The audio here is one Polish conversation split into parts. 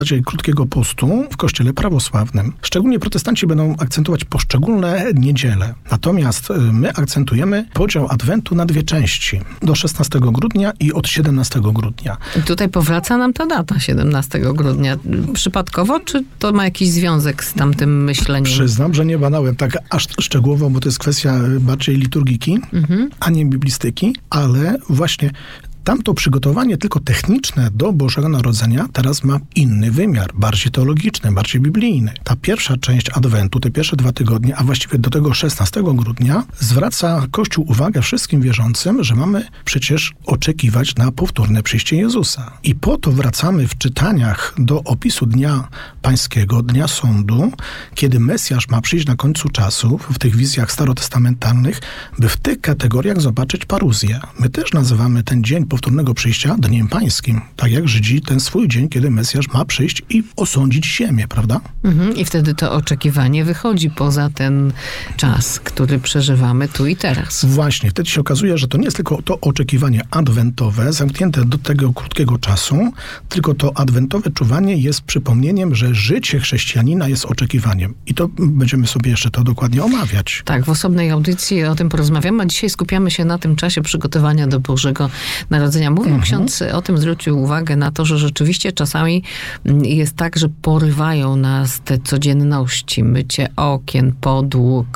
krótkiego postu w kościele prawosławnym. Szczególnie protestanci będą akcentować poszczególne niedziele. Natomiast my akcentujemy podział Adwentu na dwie części. Do 16 grudnia i od 17 grudnia. I tutaj powraca nam ta data 17 grudnia. Przypadkowo, czy to ma jakiś związek z tamtym myśleniem? Przyznam, że nie badałem tak aż szczegółowo, bo to jest kwestia bardziej liturgiki, a nie biblistyki, ale właśnie tamto przygotowanie tylko techniczne do Bożego Narodzenia teraz ma inny wymiar, bardziej teologiczny, bardziej biblijny. Ta pierwsza część Adwentu, te pierwsze 2 tygodnie, a właściwie do tego 16 grudnia, zwraca Kościół uwagę wszystkim wierzącym, że mamy przecież oczekiwać na powtórne przyjście Jezusa. I po to wracamy w czytaniach do opisu Dnia Pańskiego, Dnia Sądu, kiedy Mesjasz ma przyjść na końcu czasów, w tych wizjach starotestamentalnych, by w tych kategoriach zobaczyć paruzję. My też nazywamy ten dzień powtórnego przyjścia Dniem Pańskim. Tak jak Żydzi ten swój dzień, kiedy Mesjasz ma przyjść i osądzić ziemię, prawda? I wtedy to oczekiwanie wychodzi poza ten czas, który przeżywamy tu i teraz. Właśnie, wtedy się okazuje, że to nie jest tylko to oczekiwanie adwentowe, zamknięte do tego krótkiego czasu, tylko to adwentowe czuwanie jest przypomnieniem, że życie chrześcijanina jest oczekiwaniem. I to będziemy sobie jeszcze to dokładnie omawiać. Tak, w osobnej audycji o tym porozmawiamy, a dzisiaj skupiamy się na tym czasie przygotowania do Bożego Narodzenia. Mówił ksiądz o tym, zwrócił uwagę na to, że rzeczywiście czasami jest tak, że porywają nas te codzienności, mycie okien, podłóg,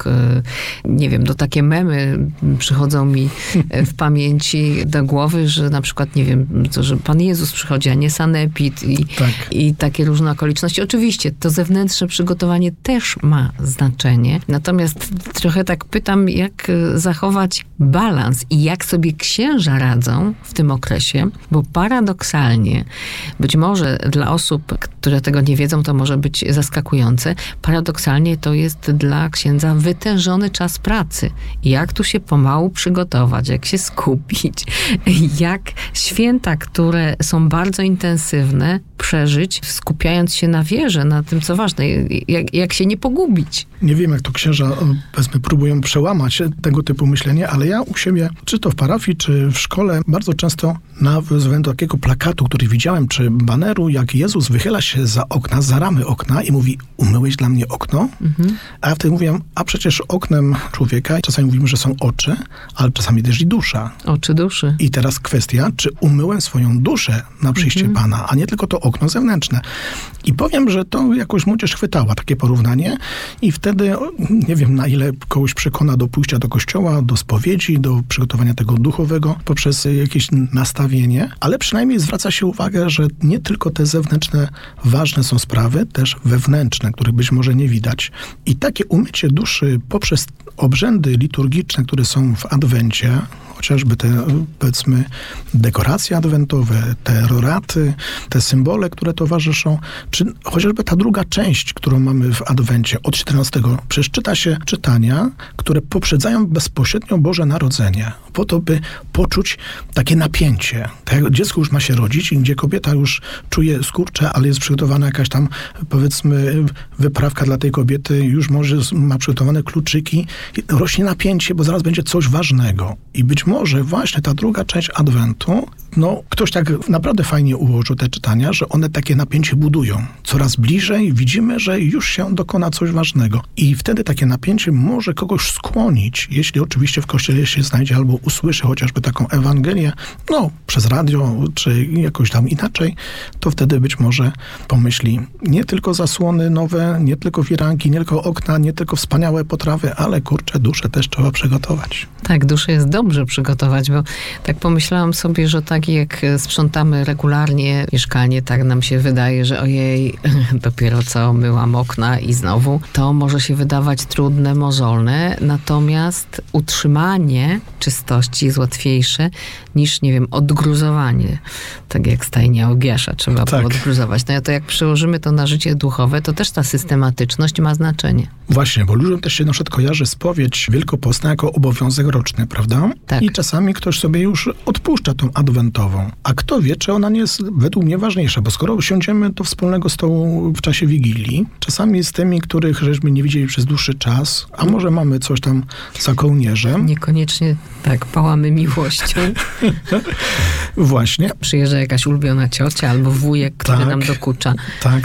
nie wiem, do takie memy przychodzą mi w pamięci do głowy, że na przykład, nie wiem, że Pan Jezus przychodzi, a nie sanepid i takie różne okoliczności. Oczywiście to zewnętrzne przygotowanie też ma znaczenie, natomiast trochę tak pytam, jak zachować balans i jak sobie księża radzą w tym okresie, bo paradoksalnie, być może dla osób, które tego nie wiedzą, to może być zaskakujące, paradoksalnie to jest dla księdza wytężony czas pracy. Jak tu się pomału przygotować, jak się skupić, jak święta, które są bardzo intensywne, przeżyć, skupiając się na wierze, na tym, co ważne, jak się nie pogubić. Nie wiem, jak to księża, powiedzmy, próbują przełamać tego typu myślenie, ale ja u siebie, czy to w parafii, czy w szkole, bardzo często na względu takiego plakatu, który widziałem, czy baneru, jak Jezus wychyla się za okna, za ramy okna i mówi, umyłeś dla mnie okno? A ja wtedy mówię, a przecież oknem człowieka, czasami mówimy, że są oczy, ale czasami też i dusza. Oczy duszy. I teraz kwestia, czy umyłem swoją duszę na przyjście Pana, a nie tylko to okno zewnętrzne. I powiem, że to jakoś młodzież chwytała, takie porównanie i wtedy, nie wiem, na ile kogoś przekona do pójścia do kościoła, do spowiedzi, do przygotowania tego duchowego poprzez jakieś nastawienie, ale przynajmniej zwraca się uwagę, że nie tylko te zewnętrzne ważne są sprawy, też wewnętrzne, których być może nie widać. I takie umycie duszy poprzez obrzędy liturgiczne, które są w Adwencie, chociażby te, powiedzmy, dekoracje adwentowe, te roraty, te symbole, które towarzyszą, czy chociażby ta druga część, którą mamy w Adwencie od 14. Przecież czyta się czytania, które poprzedzają bezpośrednio Boże Narodzenie, po to, by poczuć takie napięcie. Tak jak dziecko już ma się rodzić i gdzie kobieta już czuje skurcze, ale jest przygotowana jakaś tam, powiedzmy, wyprawka dla tej kobiety, już może ma przygotowane kluczyki, rośnie napięcie, bo zaraz będzie coś ważnego. I być może właśnie ta druga część Adwentu, no ktoś tak naprawdę fajnie ułożył te czytania, że one takie napięcie budują. Coraz bliżej widzimy, że już się dokona coś ważnego. I wtedy takie napięcie może kogoś skłonić, jeśli oczywiście w kościele się znajdzie albo usłyszy chociażby taką Ewangelię, no przez radio, czy jakoś tam inaczej, to wtedy być może pomyśli, nie tylko zasłony nowe, nie tylko firanki, nie tylko okna, nie tylko wspaniałe potrawy, ale kurczę, duszę też trzeba przygotować. Tak, duszę jest dobrze przygotować, bo tak pomyślałam sobie, że tak jak sprzątamy regularnie mieszkanie, tak nam się wydaje, że ojej, dopiero co myłam okna i znowu, to może się wydawać trudne, mozolne, natomiast utrzymanie czystości jest łatwiejsze niż, nie wiem, odgruzowanie. Tak jak stajnia Ogiasza trzeba było odgruzować. No to jak przełożymy to na życie duchowe, to też ta systematyczność ma znaczenie. Właśnie, bo ludziom też się na przykład kojarzy spowiedź wielkopostna jako obowiązek roczny, prawda? Tak. I czasami ktoś sobie już odpuszcza tą adwentową. A kto wie, czy ona nie jest według mnie ważniejsza, bo skoro usiądziemy do wspólnego stołu stołu w czasie Wigilii. Czasami z tymi, których żeśmy nie widzieli przez dłuższy czas, a może mamy coś tam za kołnierzem. Niekoniecznie tak pałamy miłością. Właśnie. Przyjeżdża jakaś ulubiona ciocia albo wujek, który nam dokucza. Tak,